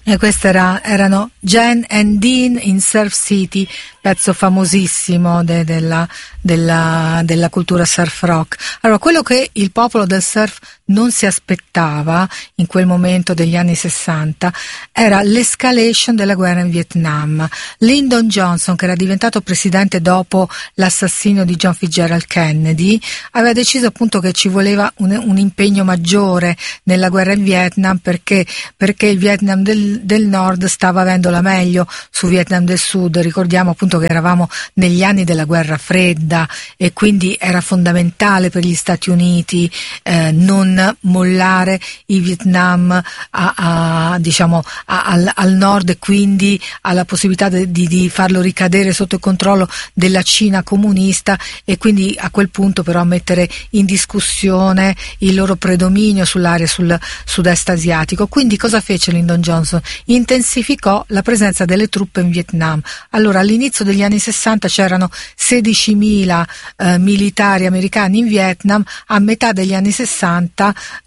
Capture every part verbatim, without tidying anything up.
E queste era, erano Jen and Dean in Surf City, pezzo famosissimo de, della, della, della cultura surf rock. Allora, quello che il popolo del surf non si aspettava in quel momento degli anni sessanta era l'escalation della guerra in Vietnam. Lyndon Johnson, che era diventato presidente dopo l'assassinio di John Fitzgerald Kennedy, aveva deciso appunto che ci voleva un, un impegno maggiore nella guerra in Vietnam, perché, perché il Vietnam del, del nord stava avendo la meglio su Vietnam del sud. Ricordiamo appunto che eravamo negli anni della guerra fredda e quindi era fondamentale per gli Stati Uniti eh, non mollare il Vietnam a, a, diciamo a, al, al nord, e quindi alla possibilità de, di, di farlo ricadere sotto il controllo della Cina comunista, e quindi a quel punto però mettere in discussione il loro predominio sull'area, sul sud-est asiatico. Quindi cosa fece Lyndon Johnson? Intensificò la presenza delle truppe in Vietnam. Allora, all'inizio degli anni sessanta c'erano sedicimila eh, militari americani in Vietnam. A metà degli anni sessanta,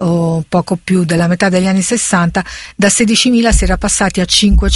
o poco più della metà degli anni sessanta, da sedicimila si era passati a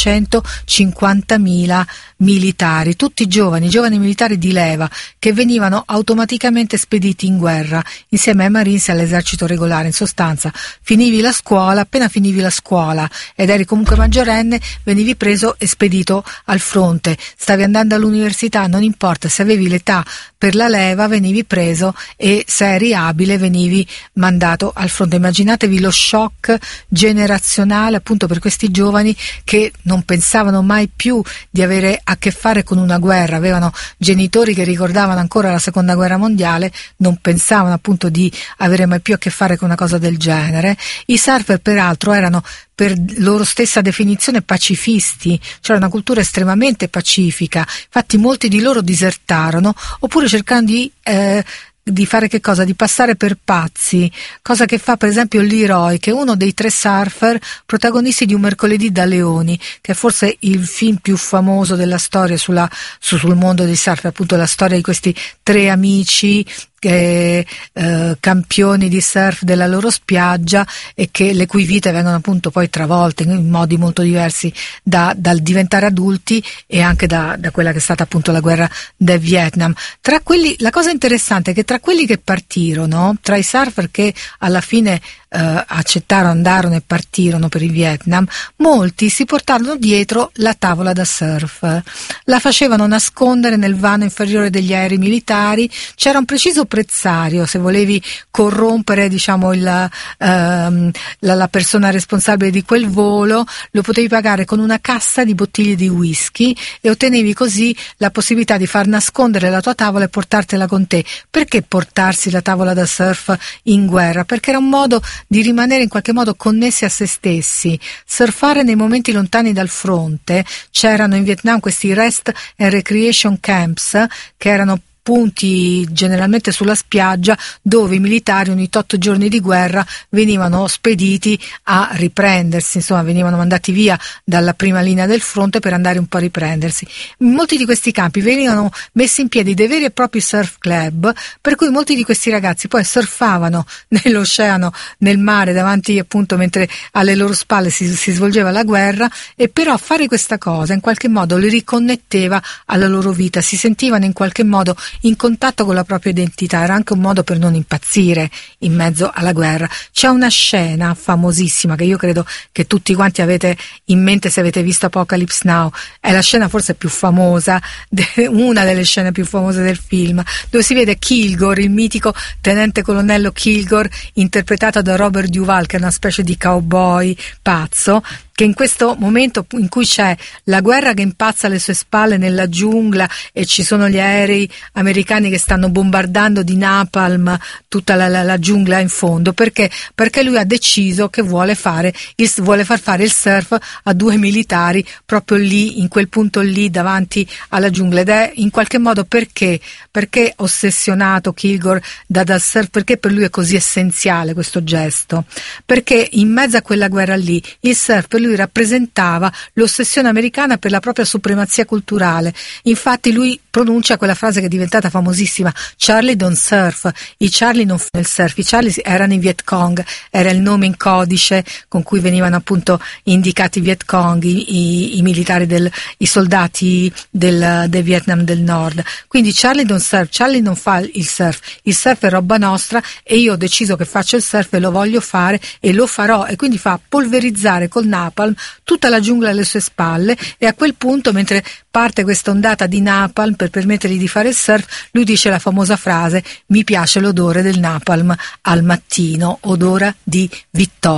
cinquecentocinquantamila militari, tutti giovani, giovani militari di leva, che venivano automaticamente spediti in guerra insieme ai Marines e all'esercito regolare. In sostanza, finivi la scuola, appena finivi la scuola ed eri comunque maggiorenne, venivi preso e spedito al fronte. Stavi andando all'università, non importa, se avevi l'età per la leva venivi preso, e se eri abile venivi mandato al fronte. Immaginatevi lo shock generazionale appunto per questi giovani che non pensavano mai più di avere a che fare con una guerra. Avevano genitori che ricordavano ancora la seconda guerra mondiale, non pensavano appunto di avere mai più a che fare con una cosa del genere. I surfer peraltro erano per loro stessa definizione pacifisti, c'era una cultura estremamente pacifica, infatti molti di loro disertarono oppure cercando di eh, di fare che cosa? Di passare per pazzi, cosa che fa per esempio Leroy, che è uno dei tre surfer protagonisti di Un mercoledì da leoni, che è forse il film più famoso della storia sulla, su, sul mondo dei surfer, appunto la storia di questi tre amici che, eh, campioni di surf della loro spiaggia, e che le cui vite vengono appunto poi travolte in modi molto diversi da, dal diventare adulti e anche da, da quella che è stata appunto la guerra del Vietnam. Tra quelli, la cosa interessante è che tra quelli che partirono, tra i surfer che alla fine Uh, accettarono, andarono e partirono per il Vietnam, molti si portarono dietro la tavola da surf, la facevano nascondere nel vano inferiore degli aerei militari. C'era un preciso prezzario, se volevi corrompere diciamo il, uh, la, la persona responsabile di quel volo, lo potevi pagare con una cassa di bottiglie di whisky, e ottenevi così la possibilità di far nascondere la tua tavola e portartela con te. Perché portarsi la tavola da surf in guerra? Perché era un modo di rimanere in qualche modo connessi a se stessi, surfare nei momenti lontani dal fronte. C'erano in Vietnam questi rest and recreation camps, che erano punti generalmente sulla spiaggia dove i militari ogni otto giorni di guerra venivano spediti a riprendersi, insomma venivano mandati via dalla prima linea del fronte per andare un po' a riprendersi. In molti di questi campi venivano messi in piedi dei veri e propri surf club, per cui molti di questi ragazzi poi surfavano nell'oceano, nel mare, davanti appunto, mentre alle loro spalle si, si svolgeva la guerra, e però fare questa cosa in qualche modo li riconnetteva alla loro vita, si sentivano in qualche modo in contatto con la propria identità. Era anche un modo per non impazzire in mezzo alla guerra. C'è una scena famosissima che io credo che tutti quanti avete in mente se avete visto Apocalypse Now, è la scena forse più famosa, una delle scene più famose del film, dove si vede Kilgore, il mitico tenente colonnello Kilgore, interpretato da Robert Duvall, che è una specie di cowboy pazzo, che in questo momento in cui c'è la guerra che impazza alle sue spalle nella giungla e ci sono gli aerei americani che stanno bombardando di napalm tutta la, la, la giungla in fondo, perché perché lui ha deciso che vuole fare il, vuole far fare il surf a due militari proprio lì, in quel punto lì davanti alla giungla. Ed è in qualche modo perché perché ossessionato Kilgore da, dal surf, perché per lui è così essenziale questo gesto, perché in mezzo a quella guerra lì il surf per lui rappresentava l'ossessione americana per la propria supremazia culturale. Infatti lui pronuncia quella frase che è diventata famosissima: Charlie don't surf. I Charlie non fanno il surf, i Charlie erano i Viet Cong, era il nome in codice con cui venivano appunto indicati i Viet Cong, i, i, i militari del, i soldati del, del Vietnam del Nord. Quindi Charlie don't surf, Charlie non fa il surf, il surf è roba nostra e io ho deciso che faccio il surf e lo voglio fare e lo farò, e quindi fa polverizzare col napalm tutta la giungla alle sue spalle, e a quel punto, mentre parte questa ondata di napalm per permettergli di fare il surf, lui dice la famosa frase: mi piace l'odore del napalm al mattino, odora di vittoria.